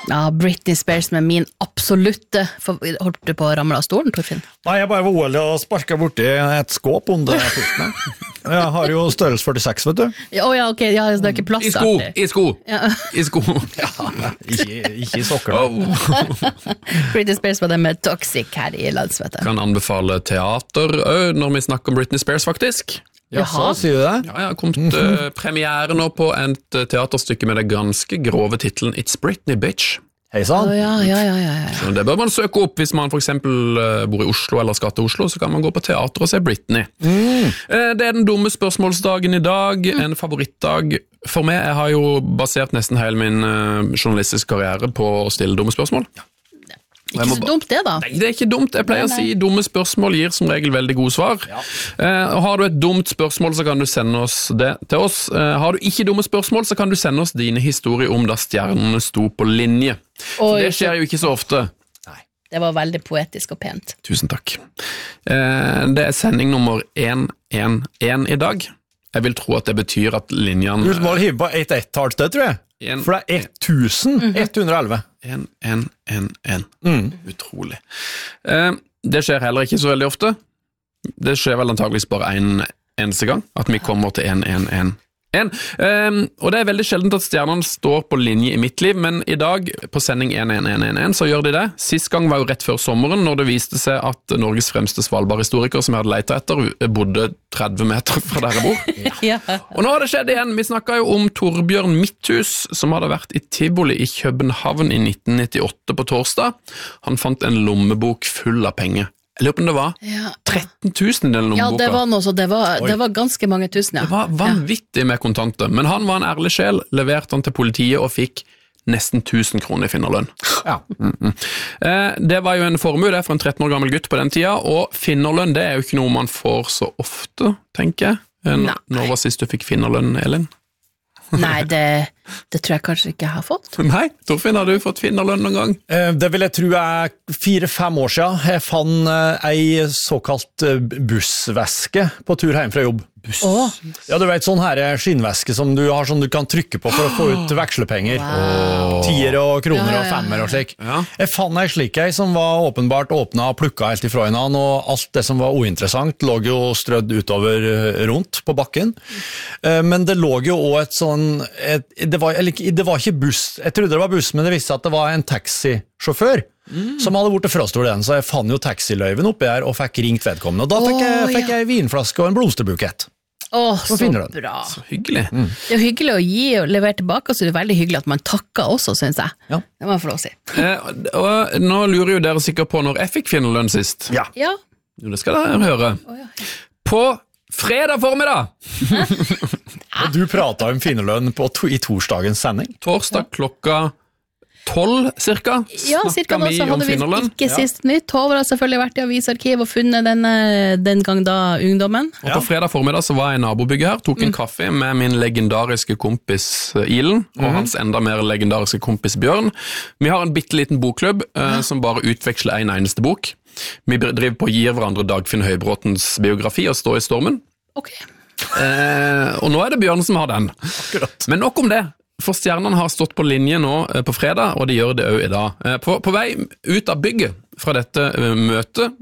Ja, Britney Spears med min absolutte holdt du på å ramle av stolen, Torfinn? Nei, jeg bare var uheldig og sparket borti et skåp under pulten. Jeg har jo størrelse 46, vet du. Ja, ok, ja, det er ikke plass. I sko. Ja, ikke i sokker. Britney Spears var det med Toxic her i landsvettet. Kan anbefale teater når vi snakker om Britney Spears, faktisk. Ja, så sier du det? Ja, jeg har kommet premiere nå på et teaterstykke med det ganske grove titelen It's Britney, Bitch. Hei sann. Ja. Så det bør man søke opp hvis man for eksempel bor i Oslo eller skal til Oslo, så kan man gå på teater og se Britney. Det er den dumme spørsmålsdagen i dag, en favorittdag for meg. Jeg har jo basert nesten hele min journalistiske karriere på å stille dumme spørsmål. Ikke så dumt det da. Nei, det er ikke dumt. Jeg pleier å si dumme spørsmål gir som regel veldig gode svar. Har du et dumt spørsmål, så kan du sende oss det til oss. Har du ikke dumme spørsmål, så kan du sende oss dine historier om da stjernene sto på linje. For det skjer jo ikke så ofte. Nei. Det var veldig poetisk og pent. Tusen takk. Det er sending nummer 111 i dag. Jeg vil tro at det betyr at linjene... Du må hive på et ett-tallsted, tror jeg. For det er 1111. 1. Utrolig. Det skjer heller ikke så veldig ofte. Det skjer vel antageligvis bare en eneste gang, at vi kommer til 111. Og det er veldig sjeldent at stjernene står på linje i mitt liv, men i dag på sending 11111 så gjør de det. Sist gang var jo rett før sommeren, når det viste seg at Norges fremste Svalbard-historiker som jeg hadde letet etter, bodde 30 meter fra der jeg bor. Og nå har det skjedd igjen. Vi snakket jo om Torbjørn Midthus, som hadde vært i Tivoli i København i 1998 på torsdag. Han fant en lommebok full av penger. Jeg lurer på om det var 13 000 i den lommeboka. Ja, det var noe så, det var ganske mange tusen, ja. Det var vanvittig med kontanter, men han var en ærlig sjel, leverte han til politiet og fikk nesten 1000 kroner i finnerlønn. Ja. Det var jo en formue det for en 13 år gammel gutt på den tida, og finnerlønn det er jo ikke noe man får så ofte, tenker jeg. Når var sist du fikk finnerlønn, Elin? Nei, det tror jeg kanskje ikke jeg har fått. Nei, Torfinn, har du fått finnerlønn noen gang? Det vil jeg tro er 4-5 år siden. Jeg fant ei såkalt bussveske på tur hjem fra jobb. Ja, du vet, sånn her skinnveske som du har sånn du kan trykke på for å få ut vekslepenger. 10 og kroner og 5 og slik. Jeg fant ei slik ei som var åpenbart åpnet og plukket helt ifra hverandre, og alt det som var uinteressant lå jo strødd utover rundt på bakken. Men det lå jo også et sånn, det var ikke buss, jeg trodde det var buss, men det viste at det var en taxisjåfør som hadde vært frastått den, så jeg fant jo taxiløyven oppi her og fikk ringt vedkommende, og da fikk jeg en vinflaske og en blomsterbukett. Så bra. Så hyggelig. Det er jo hyggelig å gi og levere tilbake, og så er det veldig hyggelig at man takker også, synes jeg. Ja. Det må jeg få lov å si. Og nå lurer jo dere sikkert på når jeg fikk finnerlønn sist. Ja. Ja. Jo, det skal dere høre. På fredag formiddag! Og du pratet om finnerlønn i torsdagens sending. Torsdag klokka 12 cirka. Ja, cirka da, så hadde vi ikke sist nytt. Håvard har selvfølgelig vært i avisarkiv og funnet den gang da ungdommen. Og på fredag formiddag så var jeg i nabobygget her, tok en kaffe med min legendariske kompis Ilen, og hans enda mer legendariske kompis Bjørn. Vi har en bitteliten bokklubb som bare utveksler en eneste bok. Vi driver på å gi hverandre Dagfinn Høybråtens biografi og Stå i stormen. Ok. Og nå er det Bjørn som har den. Akkurat. Men nok om det. For stjernene har stått på linje nå på fredag, og de gjør det også i dag. På vei ut av bygget fra dette møtet,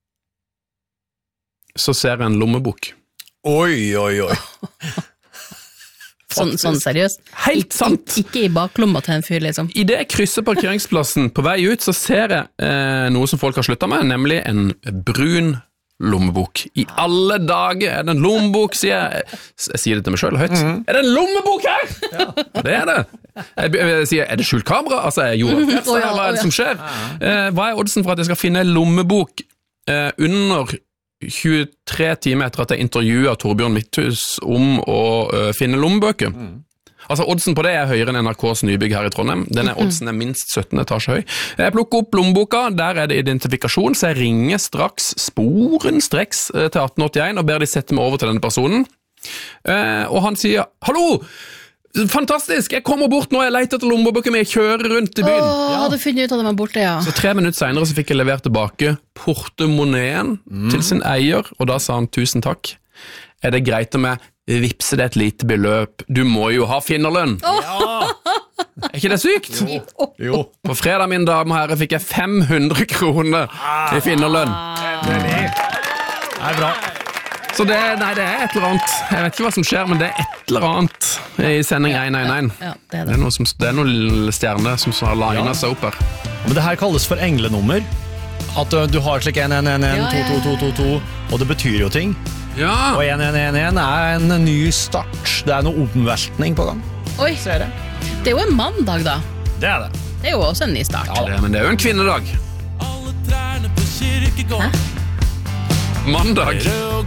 så ser jeg en lommebok. Oi. Sånn seriøst? Helt sant! Ikke i baklomma til en fyr, liksom. I det jeg krysser parkeringsplassen på vei ut, så ser jeg noe som folk har sluttet med, nemlig en brun lommebok. I alle dager er det en lommebok, sier jeg sier det til meg selv høyt. Er det en lommebok her? Ja. Det er det. Jeg sier, er det skjult kamera? Altså, hva er det som skjer? Hva er oddsen for at jeg skal finne en lommebok under 23 timer etter at jeg intervjuet Torbjørn Midthus om å finne lommebøker? Altså, oddsen på det er høyere enn NRKs nybygg her i Trondheim. Denne oddsen er minst 17 etasje høy. Jeg plukker opp lommeboka, der er det identifikasjon, så jeg ringer straks sporenstreks til 1881 og ber de sette meg over til denne personen. Og han sier, hallo! Fantastisk, jeg kommer bort nå, jeg leter etter lommeboka mi, jeg kjører rundt i byen. Hadde funnet ut at den var borte, ja. Så 3 minutter senere så fikk jeg levert tilbake portemoneen til sin eier, og da sa han tusen takk. Er det greit om jeg vipser det et lite beløp? Du må jo ha finnerlønn. Ja! ikke det sykt? Jo. På fredag, mine damer og herrer, fikk jeg 500 kroner i finnerlønn. Det er bra. Så det er et eller annet. Jeg vet ikke hva som skjer, men det er et eller annet i sending 111. Ja, det er noen stjerner som har linet seg opp her. Men det her kalles for englenummer. At du har slik 111, 2222, og det betyr jo ting. Ja. Og 1111 er en ny start. Det er noe omveltning på gang. Oi, Ser jeg. det er jo en mandag da. Det er det. Det er jo også en ny start. Men det er jo en kvinnedag. Alle trærne på kirkegården. Mandag. Rød og